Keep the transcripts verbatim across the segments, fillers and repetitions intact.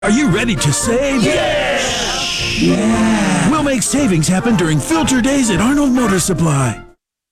Are you ready to save? Yeah! Yeah! We'll make savings happen during Filter Days at Arnold Motor Supply.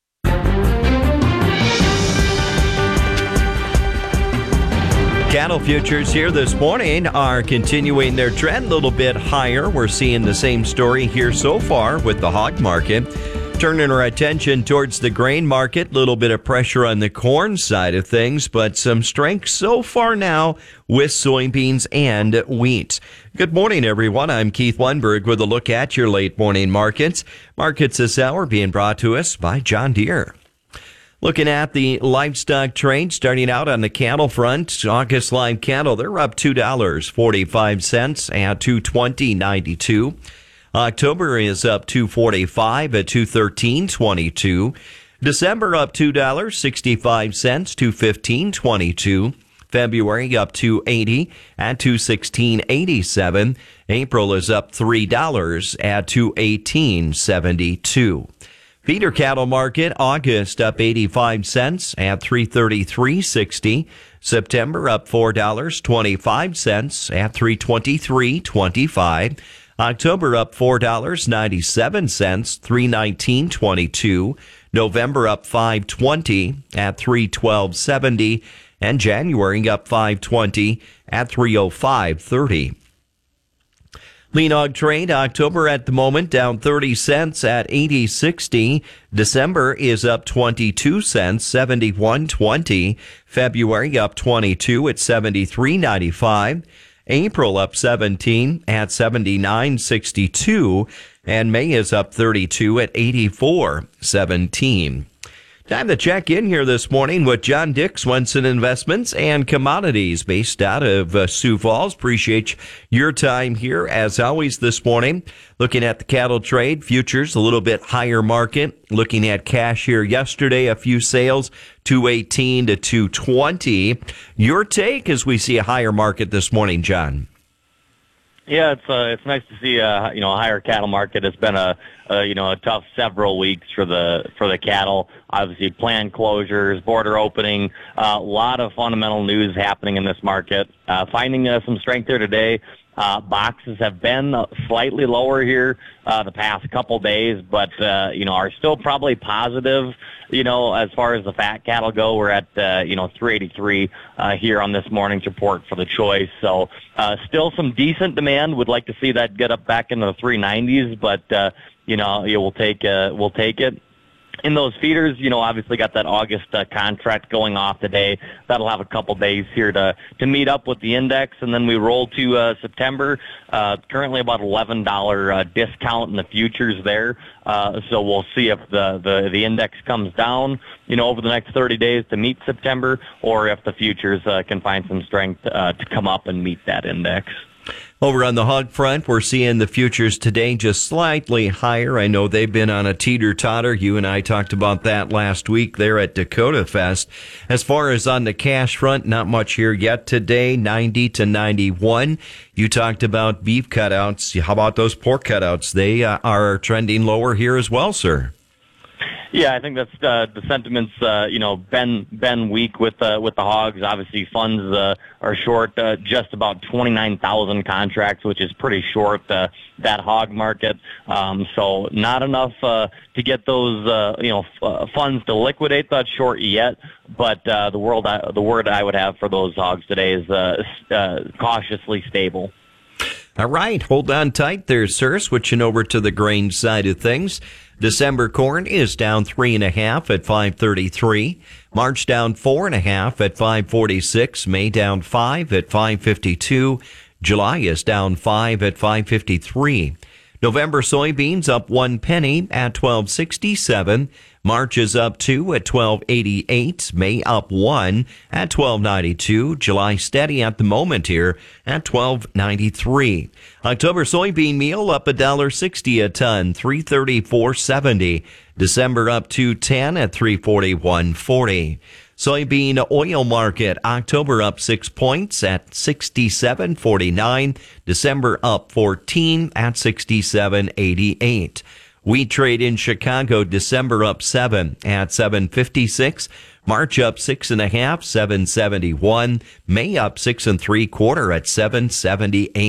Cattle futures here this morning are continuing their trend a little bit higher. We're seeing the same story here so far with the hog market. Turning our attention towards the grain market, a little bit of pressure on the corn side of things, but some strength so far now with soybeans and wheat. Good morning, everyone. I'm Keith Lundberg with a look at your late morning markets. Markets this hour being brought to us by John Deere. Looking at the livestock trade, starting out on the cattle front, August live cattle, they're up two dollars and forty-five cents at two twenty ninety-two. October is up two forty-five at two thirteen twenty-two. December up two dollars and sixty-five cents, two fifteen twenty-two. February up two eighty at two sixteen eighty-seven. April is up three dollars at two eighteen seventy-two. Feeder cattle market, August up eighty-five cents at three thirty-three sixty. September up four dollars and twenty-five cents at three twenty-three twenty-five. October up four dollars and ninety-seven cents, three nineteen twenty-two. November up five twenty at three twelve seventy. And January up five twenty at three oh five thirty. Lean hog trade, October at the moment down thirty cents at eighty sixty. December is up twenty-two cents, seventy-one twenty. February up twenty-two at seventy-three ninety-five. April up seventeen at seventy-nine sixty-two. And May is up thirty-two at eighty-four seventeen. Time to check in here this morning with John Dick, Swenson Investments and Commodities, based out of uh, Sioux Falls. Appreciate your time here, as always, this morning. Looking at the cattle trade, futures, a little bit higher market. Looking at cash here yesterday, a few sales, two eighteen to two twenty. Your take as we see a higher market this morning, John? Yeah, it's uh, it's nice to see a you know a higher cattle market. It's been a, a you know a tough several weeks for the for the cattle. Obviously, plant closures, border opening, a uh, lot of fundamental news happening in this market. Uh, finding uh, some strength there today. Uh, boxes have been slightly lower here uh, the past couple days, but uh, you know are still probably positive. You know, as far as the fat cattle go, we're at uh, you know three eighty-three uh, here on this morning's report for the choice. So uh, still some decent demand. Would like to see that get up back into the three nineties, but uh, you know you will take uh, we'll take it. In those feeders, you know, obviously got that August uh, contract going off today. That'll have a couple days here to to meet up with the index, and then we roll to uh, September. Uh, currently about eleven dollars uh, discount in the futures there. Uh, so we'll see if the, the, the index comes down, you know, over the next thirty days to meet September, or if the futures uh, can find some strength uh, to come up and meet that index. Over on the hog front, we're seeing the futures today just slightly higher. I know they've been on a teeter-totter. You and I talked about that last week there at Dakota Fest. As far as on the cash front, not much here yet today, ninety to ninety-one. You talked about beef cutouts. How about those pork cutouts? They uh, are trending lower here as well, sir. Yeah, I think that's uh, the sentiments. Uh, you know, been been weak with uh, with the hogs. Obviously, funds uh, are short. Uh, just about twenty nine thousand contracts, which is pretty short. Uh, that hog market. Um, so not enough uh, to get those uh, you know f- uh, funds to liquidate that short yet. But uh, the world, I, the word I would have for those hogs today is uh, uh, cautiously stable. All right, hold on tight there, sir. Switching over to the grain side of things. December corn is down three and a half at five thirty-three. March down four and a half at five forty-six. May down five at five fifty-two. July is down five at five fifty-three. November soybeans up one penny at twelve sixty-seven. March is up two at twelve eighty-eight. May up one at twelve ninety-two. July steady at the moment here at twelve ninety-three. October soybean meal up one dollar sixty a ton, three thirty-four seventy. December up two ten at three forty-one forty. Soybean oil market, October up six points at sixty-seven forty-nine. December up fourteen at sixty-seven eighty-eight. Wheat trade in Chicago, December up seven at seven fifty-six. March up six and a half, seven seventy-one. May up six and three quarter at seven seventy-eight.